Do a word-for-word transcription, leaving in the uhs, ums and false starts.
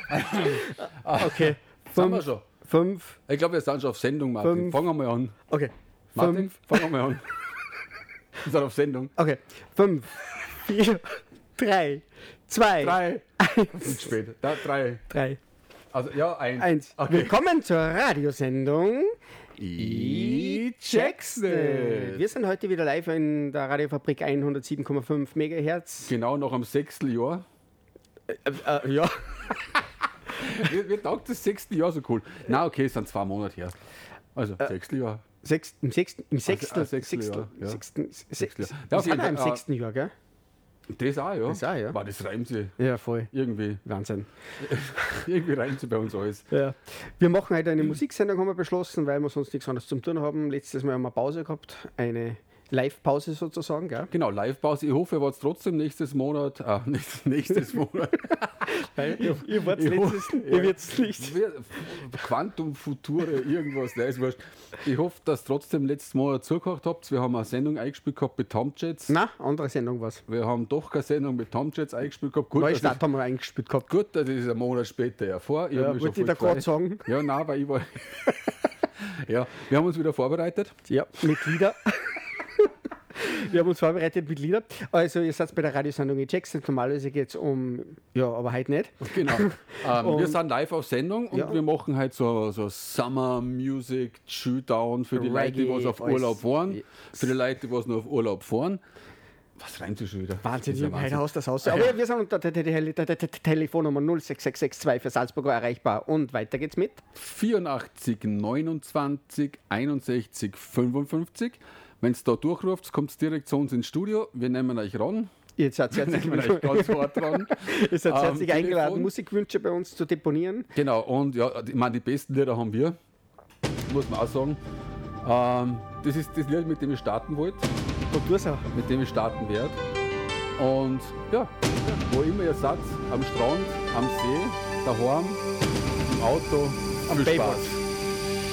Okay. Sind wir schon? Fünf. Ich glaube, wir sind schon auf Sendung, Martin. Fünf. Fangen wir mal an. Okay. Martin, Fünf. fangen wir mal an. Wir sind auf Sendung. Okay. Fünf, vier, drei, zwei, Drei. eins. Zu spät. Da, drei. Drei, Also, ja, eins. eins. Okay. Willkommen zur Radiosendung. Ich check's nicht. Wir sind heute wieder live in der Radiofabrik hundertsieben Komma fünf Megahertz. Genau noch am sechsten Jahr. Äh, äh, ja. Mir, mir taugt das sechste Jahr so cool. Na, okay, es sind zwei Monate her. Also, Äh, sechste Jahr. Sechst, Im sechsten, im sechsten, ah, sechsten sechsten, Jahr, ja. sechsten, Sechsten sechsten, Jahr. Ja, wir auf sind jeden auch im Fall, sechsten Jahr, gell? Das auch, ja. Das auch, ja. War das reimt sie. Ja, voll. Irgendwie. Wahnsinn. Irgendwie reimt sie bei uns alles. Ja. Wir machen heute eine Musiksendung, haben wir beschlossen, weil wir sonst nichts anderes zum tun haben. Letztes Mal haben wir Pause gehabt, eine Live-Pause sozusagen, gell? Genau, Live-Pause. Ich hoffe, ihr wart trotzdem nächstes Monat. Ah, nächstes, nächstes Monat. Weil ihr, ihr wart Ich letztes, ho- ihr wird's nicht. Wir- Quantum Future, irgendwas, nein, ist wurscht. Ich hoffe, dass ihr trotzdem letztes Monat zugehört habt. Wir haben eine Sendung eingespielt gehabt mit Tomjets. Na, andere Sendung was. Wir haben doch keine Sendung mit Tomjets eingespielt gehabt. Gut, Neue dass Stadt haben wir eingespielt gehabt. Gut, das ist ein Monat später erfahren. Ich hab Ja, mich wollte schon ich da voll gerade gefreut. sagen. Ja, nein, weil ich war. Ja, wir haben uns wieder vorbereitet. Ja, mit Lieder. Wir haben uns vorbereitet mit Lieder. Also, ihr seid bei der Radiosendung in Jackson. Normalerweise geht es um, ja, aber heute nicht. Genau. ähm, wir Und- sind live auf Sendung und Ja. wir machen halt so, so Summer Music Showdown für die Leute, die Reggae, was auf alles. Urlaub fahren. Ja. Für die Leute, die was noch auf Urlaub fahren. Was reimt sich schon wieder? Wahnsinn, Das ist ja heute Wahnsinn. Haus das Haus. Aber wir sind unter der, der, der, der, der Telefonnummer null sechs sechs sechs zwei für Salzburg erreichbar. Und weiter geht's mit. vierundachtzig, neunundzwanzig, einundsechzig, fünfundfünfzig. Wenn es da durchruft, kommt es direkt zu uns ins Studio. Wir nehmen euch ran. Ihr seid Wir herzlich, nehmen euch ganz hart ran. ihr seid am herzlich eingeladen, Telefon. Musikwünsche bei uns zu deponieren. Genau, und ja, ich meine, die besten Lieder haben wir, muss man auch sagen. Ähm, das ist das Lied, mit dem ich starten wollte, Und du auch. mit dem ich starten werde. Und ja, wo immer ihr seid, am Strand, am See, daheim, im Auto, Am viel Baywatch. Spaß.